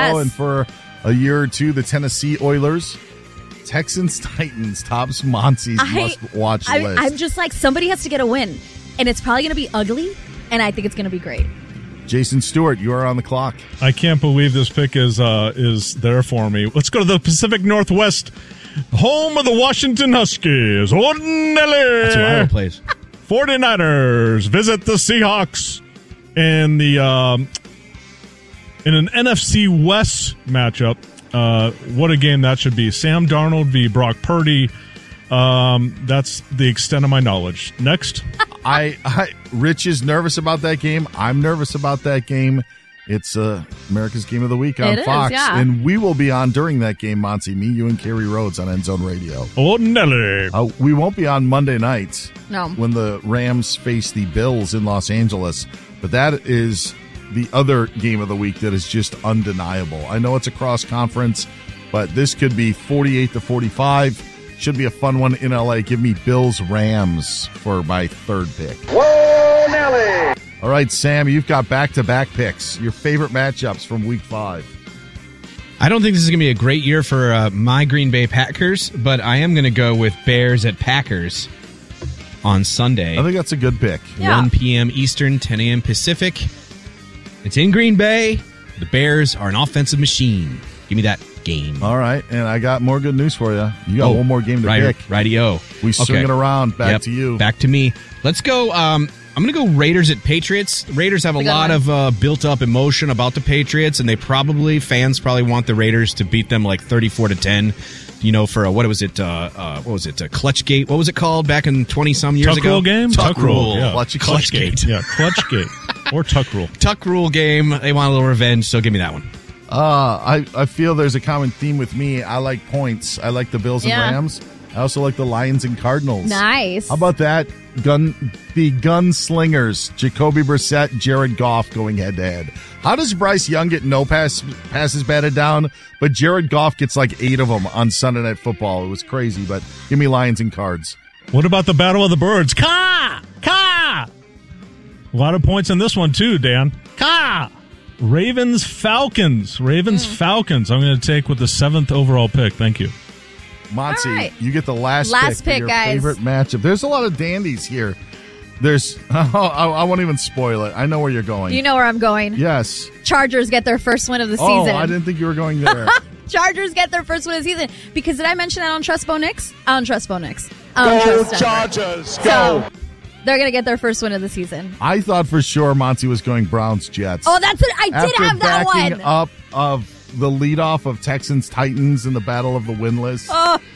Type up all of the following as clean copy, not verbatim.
and for a year or two, the Tennessee Oilers. Texans, Titans, tops Monty's must-watch list. I'm just like, somebody has to get a win. And it's probably going to be ugly, and I think it's going to be great. Jason Stewart, you are on the clock. I can't believe this pick is there for me. Let's go to the Pacific Northwest, home of the Washington Huskies. Ordinelli. That's who Iowa plays. 49ers visit the Seahawks in an NFC West matchup. What a game that should be. Sam Darnold v. Brock Purdy. That's the extent of my knowledge. Next. Rich is nervous about that game. I'm nervous about that game. It's America's Game of the Week on Fox. Yeah. And we will be on during that game, Monty. Me, you, and Kerry Rhodes on End Zone Radio. Oh, Nelly. We won't be on Monday nights. No. When the Rams face the Bills in Los Angeles. But that is the other game of the week that is just undeniable. I know it's a cross-conference, but this could be 48-45. Should be a fun one in L.A. Give me Bills-Rams for my third pick. Whoa, Nelly! All right, Sam, you've got back-to-back picks. Your favorite matchups from Week 5. I don't think this is going to be a great year for my Green Bay Packers, but I am going to go with Bears at Packers on Sunday. I think that's a good pick. Yeah. 1 p.m. Eastern, 10 a.m. Pacific. It's in Green Bay. The Bears are an offensive machine. Give me that game. All right, and I got more good news for you. You got one more game to pick. Righty-o. We swing it around. Back to you. Back to me. Let's go. I'm going to go Raiders at Patriots. Raiders have a lot of built-up emotion about the Patriots, and fans probably want the Raiders to beat them like 34-10. You know, for what was it? Clutchgate. What was it called back in 20-some years ago? Tuck Rule game? Tuck Rule. Yeah. Clutchgate. Yeah, Clutchgate. Or Tuck Rule. Tuck Rule game. They want a little revenge, so give me that one. I feel there's a common theme with me. I like points. I like the Bills and Rams. I also like the Lions and Cardinals. Nice. How about that? The gunslingers, Jacoby Brissett, Jared Goff going head-to-head. How does Bryce Young get no passes batted down, but Jared Goff gets like 8 of them on Sunday Night Football? It was crazy, but give me Lions and Cards. What about the Battle of the Birds? Ka! A lot of points in this one, too, Dan. Ravens-Falcons. Ravens-Falcons. I'm going to take with the 7th overall pick. Thank you. Monty, you get the last pick for your guys. favorite matchup. There's a lot of dandies here. I won't even spoil it. I know where you're going. You know where I'm going. Yes. Chargers get their first win of the season. Oh, I didn't think you were going there. Chargers get their first win of the season. Because did I mention I don't trust Bo Nix? I don't trust Bo Nix. Go Chargers, go! So, they're going to get their first win of the season. I thought for sure Monty was going Browns-Jets. Oh, that's it. I did have that one. After backing up of the leadoff of Texans-Titans in the Battle of the Winless,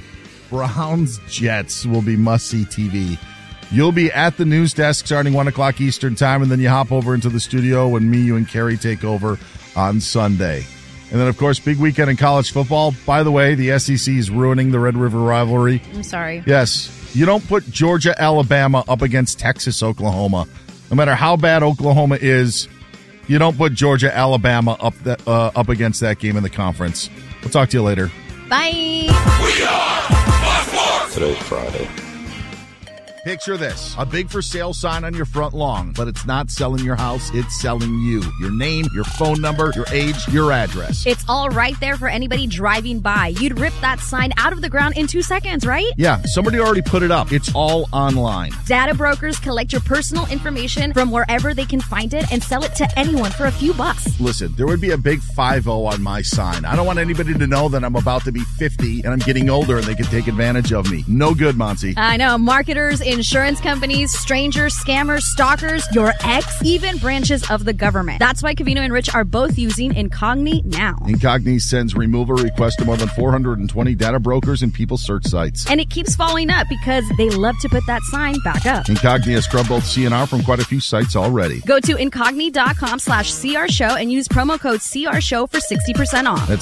Browns-Jets will be must-see TV. You'll be at the news desk starting 1 o'clock Eastern time, and then you hop over into the studio when me, you, and Kerry take over on Sunday. And then, of course, big weekend in college football. By the way, the SEC is ruining the Red River rivalry. I'm sorry. Yes. You don't put Georgia, Alabama up against Texas, Oklahoma. No matter how bad Oklahoma is, you don't put Georgia, Alabama up against that game in the conference. We'll talk to you later. Bye. We are Fox Sports. Today's Friday. Picture this, a big for sale sign on your front lawn, but it's not selling your house, it's selling you. Your name, your phone number, your age, your address. It's all right there for anybody driving by. You'd rip that sign out of the ground in 2 seconds, right? Yeah, somebody already put it up. It's all online. Data brokers collect your personal information from wherever they can find it and sell it to anyone for a few bucks. Listen, there would be a big 50 on my sign. I don't want anybody to know that I'm about to be 50 and I'm getting older and they can take advantage of me. No good, Monty. I know. Marketers, insurance companies, strangers, scammers, stalkers, your ex, even branches of the government. That's why Covino and Rich are both using Incogni now. Incogni sends removal requests to more than 420 data brokers and people search sites. And it keeps following up because they love to put that sign back up. Incogni has scrubbed both CNR from quite a few sites already. Go to incogni.com/CR Show and use promo code CR Show for 60% off. That's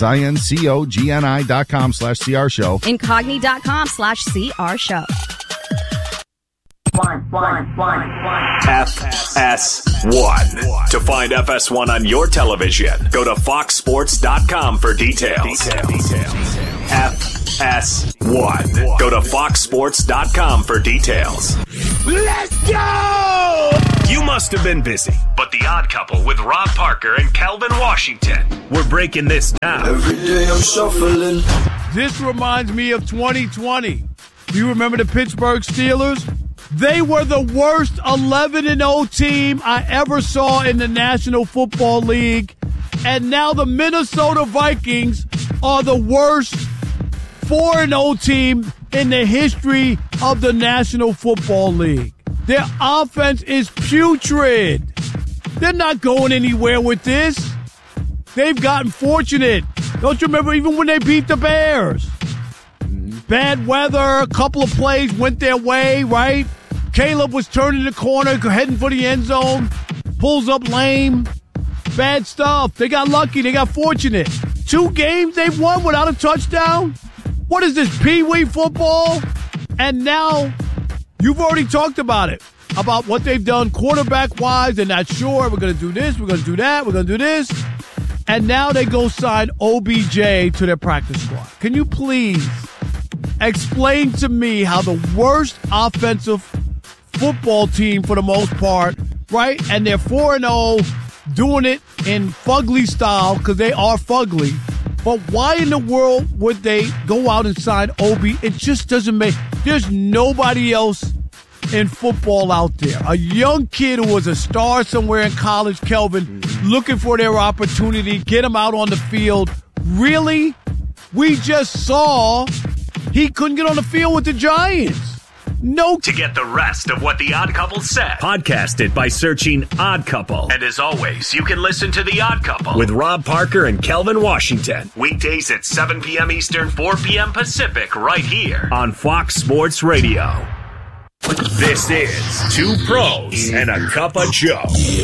INCOGNI.com/CR Show. Incogni.com/CR Show. FS1. To find FS1 on your television, go to foxsports.com for details. FS1. Go to foxsports.com for details. Let's go! You must have been busy, but The Odd Couple with Rob Parker and Kelvin Washington. We're breaking this down. Every day I'm shuffling. This reminds me of 2020. Do you remember the Pittsburgh Steelers? They were the worst 11-0 team I ever saw in the National Football League. And now the Minnesota Vikings are the worst 4-0 team in the history of the National Football League. Their offense is putrid. They're not going anywhere with this. They've gotten fortunate. Don't you remember even when they beat the Bears? Bad weather, a couple of plays went their way, right? Caleb was turning the corner, heading for the end zone, pulls up lame. Bad stuff. They got lucky. They got fortunate. 2 games they've won without a touchdown? What is this, Pee-wee football? And now you've already talked about it, about what they've done quarterback-wise. They're not sure. We're going to do this. We're going to do that. We're going to do this. And now they go sign OBJ to their practice squad. Can you please explain to me how the worst offensive football team for the most part, right? And they're 4-0, doing it in fugly style because they are fugly. But why in the world would they go out and sign OB? It just doesn't make – there's nobody else in football out there. A young kid who was a star somewhere in college, Kelvin, looking for their opportunity, get him out on the field. Really? We just saw he couldn't get on the field with the Giants. No. To get the rest of what The Odd Couple said, podcast it by searching Odd Couple. And as always, you can listen to The Odd Couple with Rob Parker and Kelvin Washington. Weekdays at 7 p.m. Eastern, 4 p.m. Pacific, right here on Fox Sports Radio. This is 2 Pros and a Cup of Joe.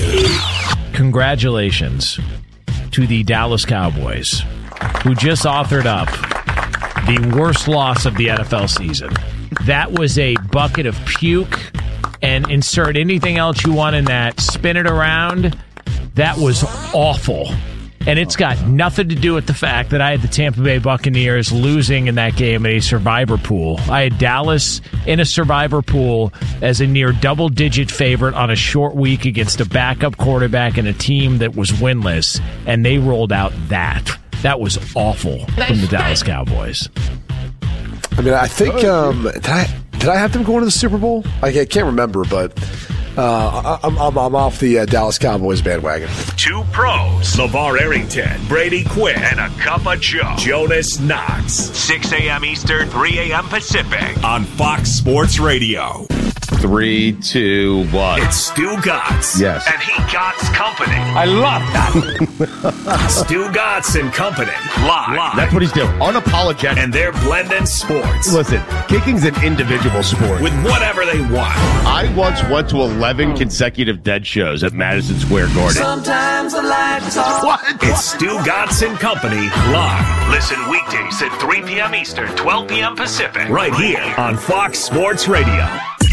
Congratulations to the Dallas Cowboys, who just authored up the worst loss of the NFL season. That was a bucket of puke, and insert anything else you want in that. Spin it around. That was awful. And it's got nothing to do with the fact that I had the Tampa Bay Buccaneers losing in that game in a survivor pool. I had Dallas in a survivor pool as a near double-digit favorite on a short week against a backup quarterback and a team that was winless, and they rolled out that. That was awful from the Dallas Cowboys. I mean, I think did I have them going to the Super Bowl? I can't remember, but I'm off the Dallas Cowboys bandwagon. 2 Pros, LeVar Arrington, Brady Quinn, and a Cup of Joe, Jonas Knox. 6 a.m. Eastern, 3 a.m. Pacific on Fox Sports Radio. 3, 2, 1. It's Stu Gatz. Yes. And he Gatz Company. I love that. Stu Gatz and Company. Live. That's what he's doing. Unapologetic. And they're blending sports. Listen, kicking's an individual sport. With whatever they want. I once went to 11 consecutive Dead shows at Madison Square Garden. Sometimes I like to talk. What? It's Stu Gatz and Company. Live. Listen weekdays at 3 p.m. Eastern, 12 p.m. Pacific. Right here on Fox Sports Radio.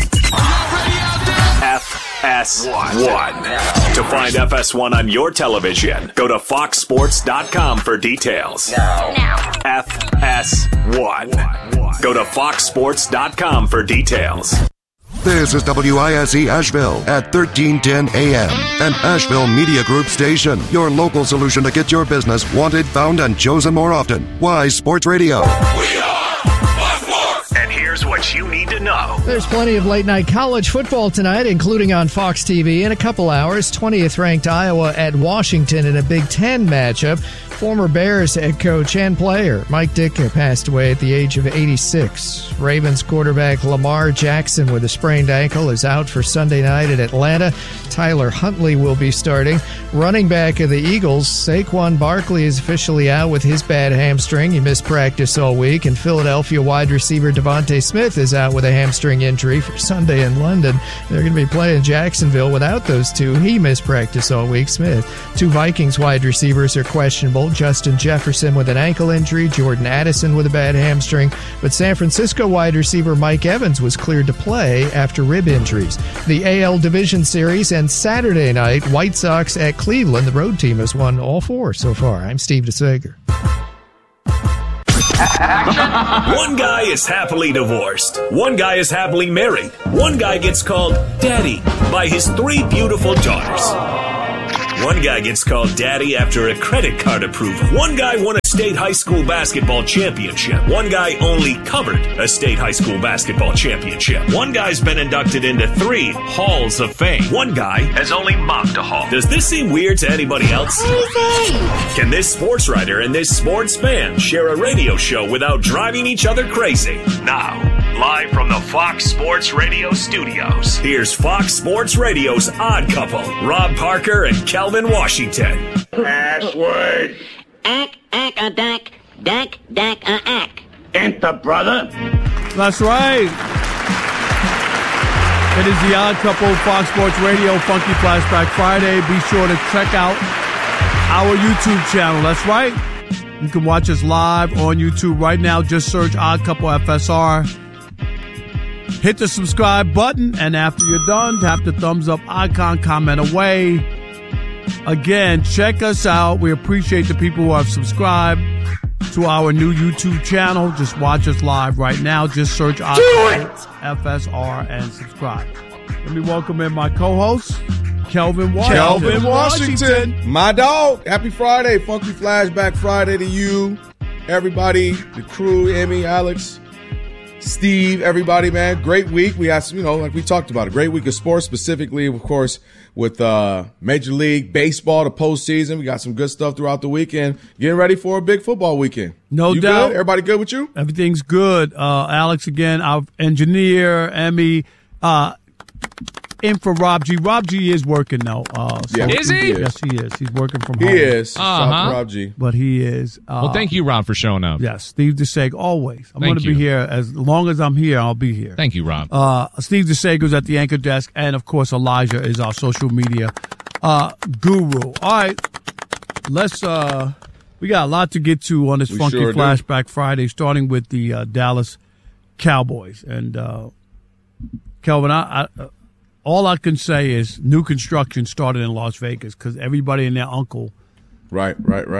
FS1. To find FS1 on your television, go to foxsports.com for details. Now. FS1. Go to foxsports.com for details. This is WISE Asheville at 1310 AM, an Asheville Media Group station. Your local solution to get your business wanted, found, and chosen more often. Wise Sports Radio. And here's what you need to know. There's plenty of late-night college football tonight, including on Fox TV. In a couple hours, 20th-ranked Iowa at Washington in a Big Ten matchup. Former Bears head coach and player Mike Ditka passed away at the age of 86. Ravens quarterback Lamar Jackson with a sprained ankle is out for Sunday night at Atlanta. Tyler Huntley will be starting. Running back of the Eagles, Saquon Barkley is officially out with his bad hamstring. He missed practice all week. And Philadelphia wide receiver Devontae Smith is out with a hamstring injury for Sunday in London. They're going to be playing Jacksonville without those two. He missed practice all week, Smith. 2 Vikings wide receivers are questionable. Justin Jefferson with an ankle injury, Jordan Addison with a bad hamstring, but San Francisco wide receiver Mike Evans was cleared to play after rib injuries. The AL Division Series and Saturday night, White Sox at Cleveland. The road team has won all 4 so far. I'm Steve DeSager. One guy is happily divorced. One guy is happily married. One guy gets called daddy by his 3 beautiful daughters. One guy gets called daddy after a credit card approval. One guy won a state high school basketball championship. One guy only covered a state high school basketball championship. One guy's been inducted into 3 halls of fame. One guy has only mopped a hall. Does this seem weird to anybody else? Can this sports writer and this sports fan share a radio show without driving each other crazy? Now, live from the Fox Sports Radio studios, here's Fox Sports Radio's Odd Couple, Rob Parker and Kelvin Washington. Password. Ack. Enter, brother. That's right. It is the Odd Couple, Fox Sports Radio, Funky Flashback Friday. Be sure to check out our YouTube channel. That's right. You can watch us live on YouTube right now. Just search Odd Couple FSR. Hit the subscribe button, and after you're done, tap the thumbs up icon, comment away. Again, check us out. We appreciate the people who have subscribed to our new YouTube channel. Just watch us live right now. Just search Odd Couple FSR and subscribe. Let me welcome in my co-host, Kelvin Washington. Kelvin Washington. My dog. Happy Friday. Funky Flashback Friday to you, everybody, the crew, Emmy, Alex, Steve, everybody, man. Great week. We had, like we talked about, a great week of sports, specifically, of course, with Major League Baseball, the postseason. We got some good stuff throughout the weekend. Getting ready for a big football weekend. No you doubt. Good? Everybody good with you? Everything's good. Alex, again, our engineer, Emmy, in for Rob G. Rob G is working now. Is he? Yes, he is. He's working from home. He is. Rob G. But he is. Well, thank you, Rob, for showing up. Yes, Steve DeSager, always. I'm going to be here. As long as I'm here, I'll be here. Thank you, Rob. Steve DeSager's at the anchor desk, and, of course, Elijah is our social media guru. All right, let's we got a lot to get to on this Funky Flashback Friday, starting with the Dallas Cowboys. And, Kelvin, all I can say is new construction started in Las Vegas because everybody and their uncle right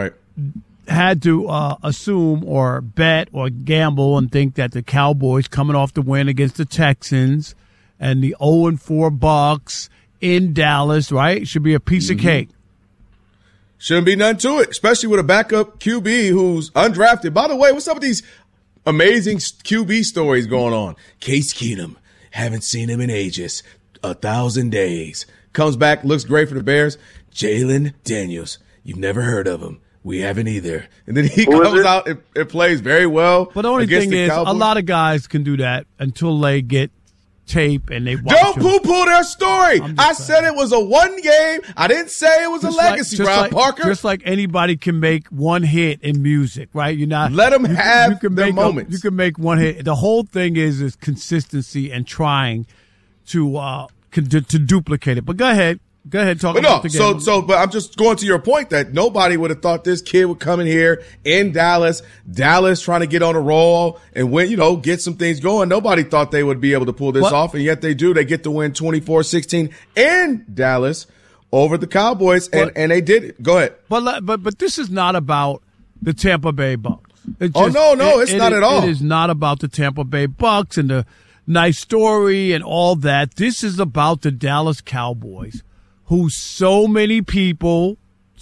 had to assume or bet or gamble and think that the Cowboys coming off the win against the Texans and the 0-4 Bucs in Dallas, right, should be a piece of cake. Shouldn't be nothing to it, especially with a backup QB who's undrafted. By the way, what's up with these amazing QB stories going on? Case Keenum, haven't seen him in ages. 1,000 days. Comes back, looks great for the Bears. Jalen Daniels. You've never heard of him. We haven't either. And then he comes out and plays very well. But the only thing is, Cowboys. A lot of guys can do that until they get tape and they watch Don't poo-poo their story. I said it was a one game. I didn't say it was a legacy, Rob Parker. Just like anybody can make one hit in music, right? You're not. Let them have their moments. You can make one hit. The whole thing is consistency and trying to duplicate it. But go ahead, talk about the game. But I'm just going to your point that nobody would have thought this kid would come in here in Dallas trying to get on a roll and win, get some things going. Nobody thought they would be able to pull this off, and yet they do. They get to win 24-16 in Dallas over the Cowboys, and they did it. Go ahead. But this is not about the Tampa Bay Bucs. It's not at all. It is not about the Tampa Bay Bucs and the nice story and all that. This is about the Dallas Cowboys, who so many people,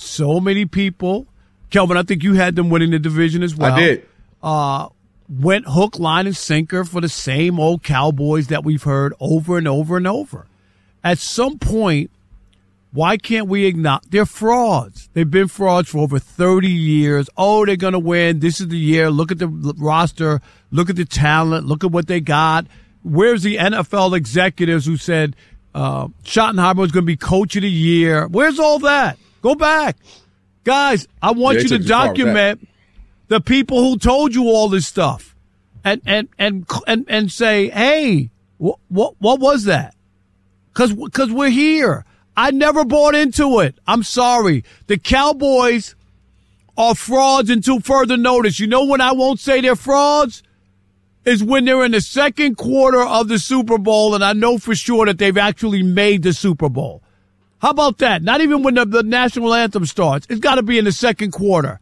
Kelvin, I think you had them winning the division as well. I did. Went hook, line, and sinker for the same old Cowboys that we've heard over and over and over. At some point, why can't we acknowledge they're frauds? They've been frauds for over 30 years. Oh, they're going to win. This is the year. Look at the roster. Look at the talent. Look at what they got. Where's the NFL executives who said Schottenheimer was going to be coach of the year? Where's all that? Go back. Guys, I want you to document the people who told you all this stuff and say, hey, what was that? Because we're here. I never bought into it. I'm sorry. The Cowboys are frauds until further notice. You know when I won't say they're frauds? Is when they're in the second quarter of the Super Bowl, and I know for sure that they've actually made the Super Bowl. How about that? Not even when the national anthem starts. It's got to be in the second quarter.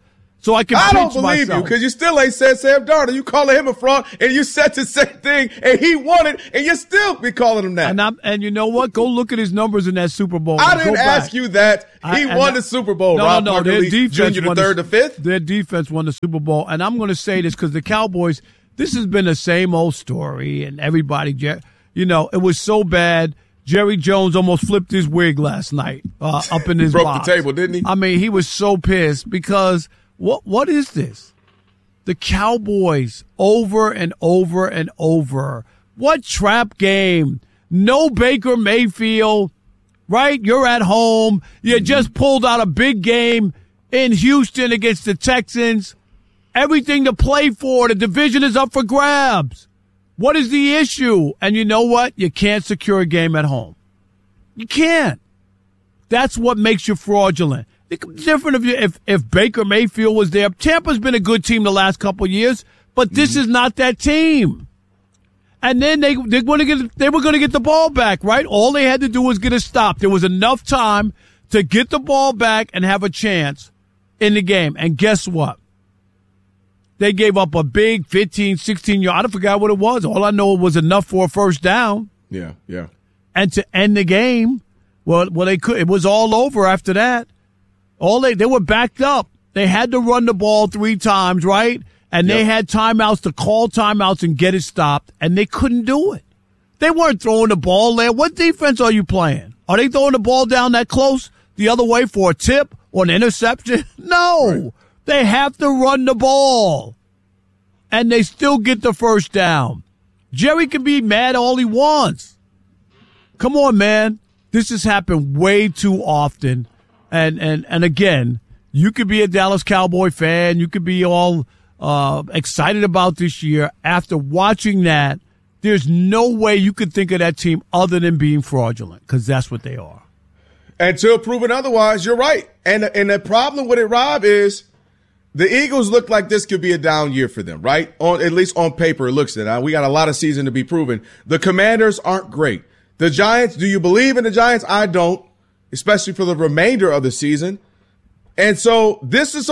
so I can I don't pinch believe myself. you because you still ain't said Sam Darnold. You calling him a fraud, and you said the same thing, and he won it, and you still be calling him that. And you know what? Go look at his numbers in that Super Bowl. I didn't ask you that. He won the Super Bowl. Rob Parker their Lee defense Jr. the won third, the fifth. Their defense won the Super Bowl, and I'm going to say this because the Cowboys. This has been the same old story, and everybody, it was so bad. Jerry Jones almost flipped his wig last night up in his broke box. the table, didn't he? I mean, he was so pissed because what is this? The Cowboys over and over and over. What trap game? No Baker Mayfield, right? You're at home. You just pulled out a big game in Houston against the Texans. Everything to play for. The division is up for grabs. What is the issue? And you know what? You can't secure a game at home. You can't. That's what makes you fraudulent. It's different if Baker Mayfield was there. Tampa's been a good team the last couple of years, but this is not that team. And then they were going to get the ball back, right? All they had to do was get a stop. There was enough time to get the ball back and have a chance in the game. And guess what? They gave up a big 15, 16-yard. I forgot what it was. All I know it was enough for a first down. Yeah. And to end the game, well, they could. It was all over after that. They were backed up. They had to run the ball 3 times, right? And they had timeouts to call timeouts and get it stopped, and they couldn't do it. They weren't throwing the ball there. What defense are you playing? Are they throwing the ball down that close the other way for a tip or an interception? No. Right. They have to run the ball, and they still get the first down. Jerry can be mad all he wants. Come on, man. This has happened way too often. And again, you could be a Dallas Cowboy fan. You could be all excited about this year. After watching that, there's no way you could think of that team other than being fraudulent, because that's what they are. Until proven otherwise, you're right. And the problem with it, Rob, is the Eagles look like this could be a down year for them, right? At least on paper, it looks that. We got a lot of season to be proven. The Commanders aren't great. The Giants, do you believe in the Giants? I don't, especially for the remainder of the season. And so this is the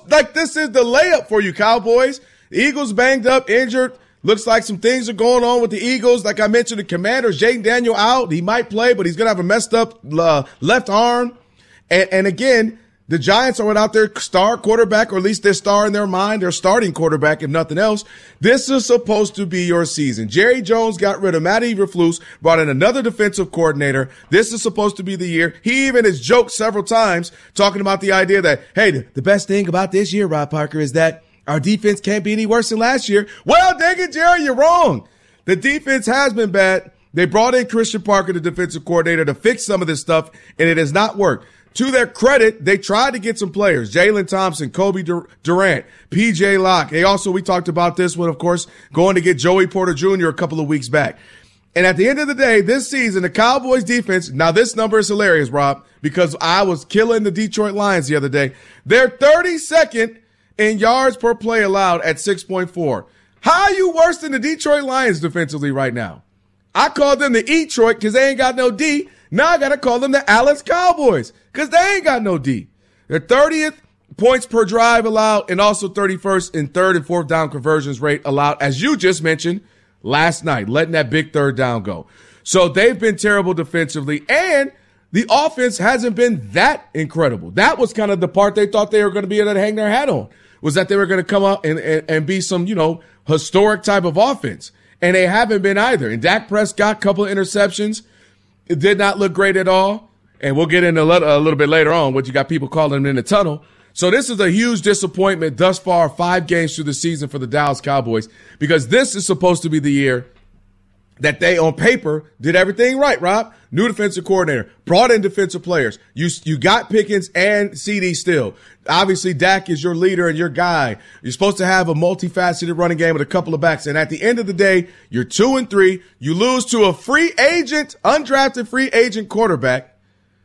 layup for you, Cowboys. The Eagles banged up, injured. Looks like some things are going on with the Eagles. Like I mentioned, the Commanders, Jaden Daniel out. He might play, but he's going to have a messed up left arm. And again, the Giants are without their star quarterback, or at least their star in their mind, their starting quarterback, if nothing else. This is supposed to be your season. Jerry Jones got rid of Matt Eberflus, brought in another defensive coordinator. This is supposed to be the year. He even has joked several times talking about the idea that, hey, the best thing about this year, Rob Parker, is that our defense can't be any worse than last year. Well, dang it, Jerry, you're wrong. The defense has been bad. They brought in Christian Parker, the defensive coordinator, to fix some of this stuff, and it has not worked. To their credit, they tried to get some players. Jalen Thompson, Kobe Durant, P.J. Locke. We talked about this one, of course, going to get Joey Porter Jr. a couple of weeks back. And at the end of the day, this season, the Cowboys defense, now this number is hilarious, Rob, because I was killing the Detroit Lions the other day. They're 32nd in yards per play allowed at 6.4. How are you worse than the Detroit Lions defensively right now? I called them the E-Troit because they ain't got no D. Now I got to call them the Dallas Cowboys because they ain't got no D. They're 30th points per drive allowed and also 31st in third and fourth down conversions rate allowed, as you just mentioned last night, letting that big third down go. So they've been terrible defensively, and the offense hasn't been that incredible. That was kind of the part they thought they were going to be able to hang their hat on, was that they were going to come out and be some, historic type of offense. And they haven't been either. And Dak Prescott, couple of interceptions. It did not look great at all. And we'll get into a little bit later on what you got people calling them in the tunnel. So this is a huge disappointment thus far, 5 games through the season for the Dallas Cowboys, because this is supposed to be the year that they, on paper, did everything right, Rob. New defensive coordinator, brought in defensive players. You got Pickens and CD still. Obviously, Dak is your leader and your guy. You're supposed to have a multifaceted running game with a couple of backs. And at the end of the day, you're 2-3. You lose to a free agent, undrafted free agent quarterback.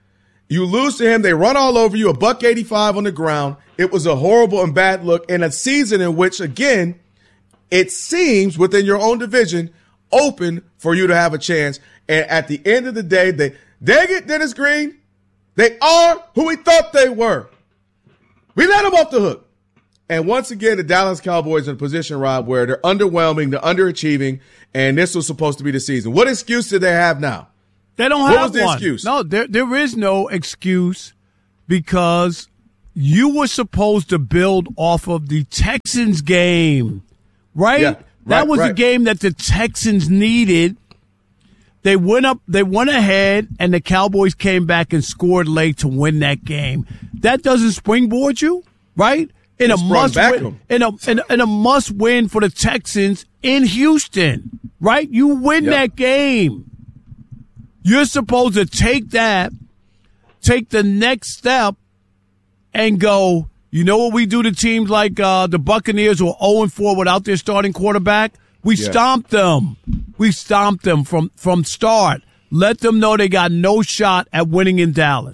You lose to him. They run all over you, $185 on the ground. It was a horrible and bad look in a season in which, again, it seems within your own division, open for you to have a chance. And at the end of the day, dang it, Dennis Green, they are who we thought they were. We let them off the hook. And once again, the Dallas Cowboys are in a position, Rob, where they're underwhelming, they're underachieving, and this was supposed to be the season. What excuse do they have now? They don't have one. What was the excuse? No, there is no excuse because you were supposed to build off of the Texans game, right? Yeah, that was the game that the Texans needed. They went ahead, and the Cowboys came back and scored late to win that game. That doesn't springboard you, right? In a must win for the Texans in Houston, right? You win that game. You're supposed to take the next step and go, you know what we do to teams like the Buccaneers who are 0-4 without their starting quarterback? We stomped them. We stomped them from start. Let them know they got no shot at winning in Dallas.